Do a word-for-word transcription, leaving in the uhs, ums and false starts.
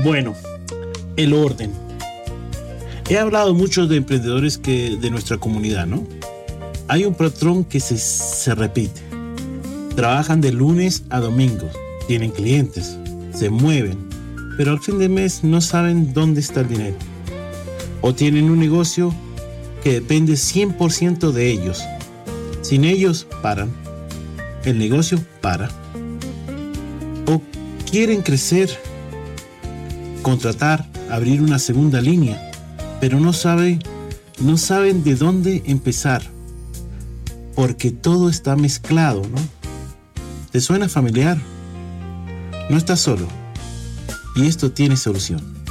Bueno, el orden. He hablado mucho de emprendedores que de nuestra comunidad, ¿no? Hay un patrón que se, se repite. Trabajan de lunes a domingo, tienen clientes, se mueven, pero al fin de mes no saben dónde está el dinero. O tienen un negocio que depende cien por ciento de ellos. Sin ellos, paran. El negocio para. O quieren crecer, contratar, abrir una segunda línea, pero no saben, no saben de dónde empezar, porque todo está mezclado, ¿no? ¿Te suena familiar? No estás solo, y esto tiene solución.